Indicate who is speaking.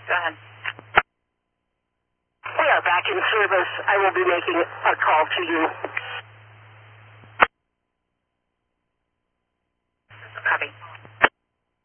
Speaker 1: Go ahead.
Speaker 2: We are back in service. I will be making a call to you.